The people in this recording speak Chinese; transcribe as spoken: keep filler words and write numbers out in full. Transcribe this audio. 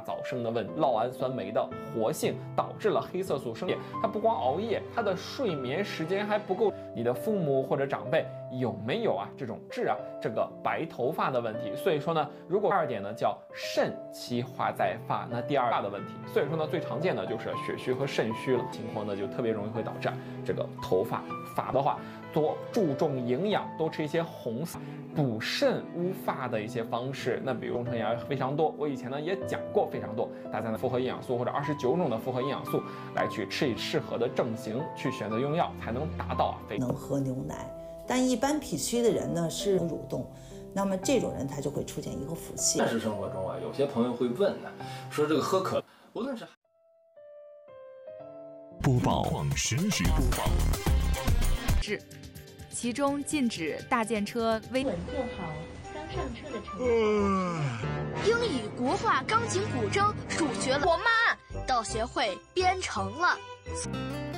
早生的问题。酪氨酸酶的活性导致了黑色素生成，它不光熬夜，它的睡眠时间还不够。你的父母或者长辈有没有啊这种治啊这个白头发的问题？所以说呢，如果第二点呢叫肾气化在发，那第二大的问题，所以说呢最常见的就是血虚和肾虚了，情况呢就特别容易会导致这个头发发的话，多注重营养，多吃一些红色补肾乌发的一些方式。那比如工程也非常多，我以前呢也讲过非常多，大家呢复合营养素或者二十九种的复合营养素来去吃以适合的症型去选择用药，才能达到啊非。 能喝牛奶，但一般脾虚的人呢是蠕动，那么这种人他就会出现一个腹泻。 现实生活中啊，有些朋友会问呢，说这个喝可乐，无论是播报实时播报。 制，其中禁止大件车危稳坐好刚上车的乘客。 英语、国画、钢琴、古筝、数学，我妈都学会编程了。